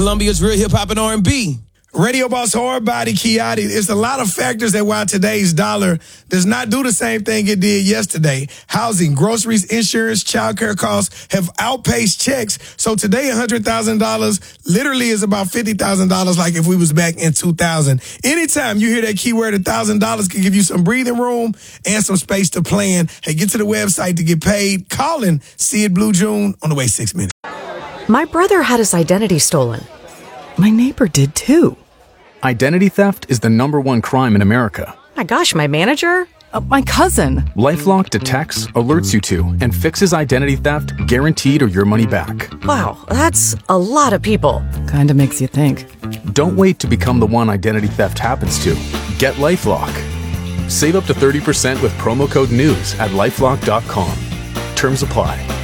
Columbia's Real Hip Hop and R&B. Radio boss hard body Kiati. It's a lot of factors that why today's dollar does not do the same thing it did yesterday. Housing, groceries, insurance, childcare costs have outpaced checks. So today, $100,000 literally is about $50,000 like if we was back in 2000. Anytime you hear that keyword, $1,000 can give you some breathing room and some space to plan. Hey, get to the website to get paid. Calling Sid Blue June on the way 6 minutes. My brother had his identity stolen. My neighbor did too. Identity theft is the #1 crime in America. My gosh, my manager? My cousin. LifeLock detects, alerts you to, and fixes identity theft guaranteed or your money back. Wow, that's a lot of people. Kinda makes you think. Don't wait to become the one identity theft happens to. Get LifeLock. Save up to 30% with promo code NEWS at LifeLock.com. Terms apply.